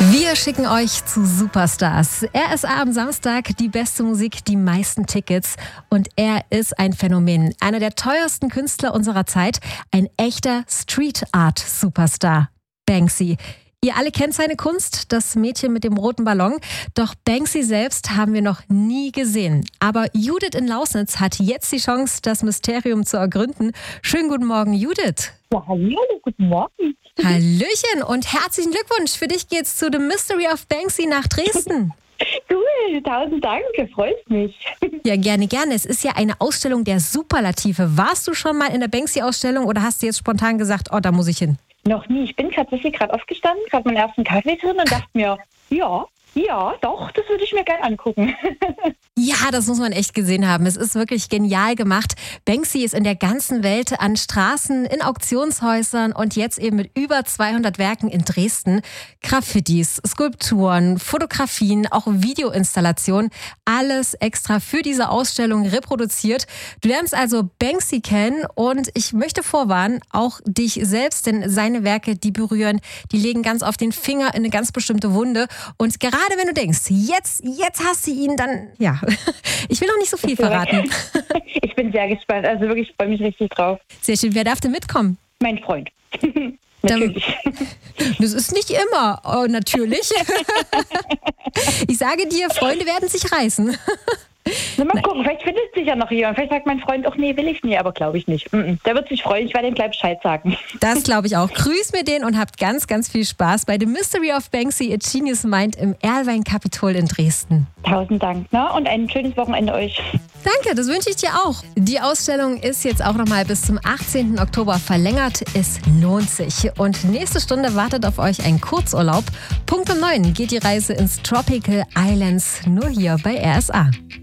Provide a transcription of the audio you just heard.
Wir schicken euch zu Superstars. RSA am Samstag, die beste Musik, die meisten Tickets. Und er ist ein Phänomen. Einer der teuersten Künstler unserer Zeit. Ein echter Street-Art-Superstar. Banksy. Ihr alle kennt seine Kunst, das Mädchen mit dem roten Ballon. Doch Banksy selbst haben wir noch nie gesehen. Aber Judith in Lausnitz hat jetzt die Chance, das Mysterium zu ergründen. Schönen guten Morgen, Judith. Ja, hallo, guten Morgen. Hallöchen und herzlichen Glückwunsch. Für dich geht's zu The Mystery of Banksy nach Dresden. Cool, 1000 Dank, freut mich. Ja, gerne, gerne. Es ist ja eine Ausstellung der Superlative. Warst du schon mal in der Banksy-Ausstellung oder hast du jetzt spontan gesagt, oh, da muss ich hin? Noch nie. Ich bin tatsächlich gerade aufgestanden, gerade meinen ersten Kaffee drin und dachte mir, ja, doch, das würde ich mir gerne angucken. Ja, das muss man echt gesehen haben. Es ist wirklich genial gemacht. Banksy ist in der ganzen Welt an Straßen, in Auktionshäusern und jetzt eben mit über 200 Werken in Dresden. Graffitis, Skulpturen, Fotografien, auch Videoinstallationen. Alles extra für diese Ausstellung reproduziert. Du lernst also Banksy kennen und ich möchte vorwarnen, auch dich selbst, denn seine Werke, die berühren, die legen ganz auf den Finger in eine ganz bestimmte Wunde. Und gerade wenn du denkst, jetzt hast du ihn, dann, ja, ich will noch nicht so viel verraten. Ich bin sehr gespannt, also wirklich, ich freue mich richtig drauf. Sehr schön, wer darf denn mitkommen? Mein Freund. Natürlich. Das ist nicht immer, natürlich. Ich sage dir, Freunde werden sich reißen. Na, mal gucken, vielleicht findet sich ja noch jemand. Vielleicht sagt mein Freund, ach nee, will ich nie, aber glaube ich nicht. Der wird sich freuen, ich werde ihm gleich Bescheid sagen. Das glaube ich auch. Grüß mir den und habt ganz, ganz viel Spaß bei The Mystery of Banksy, A Genius Mind im Erlwein-Kapitol in Dresden. 1000 Dank, ne? Und ein schönes Wochenende euch. Danke, das wünsche ich dir auch. Die Ausstellung ist jetzt auch nochmal bis zum 18. Oktober verlängert. Es lohnt sich. Und nächste Stunde wartet auf euch ein Kurzurlaub. Punkt um 9 geht die Reise ins Tropical Islands, nur hier bei RSA.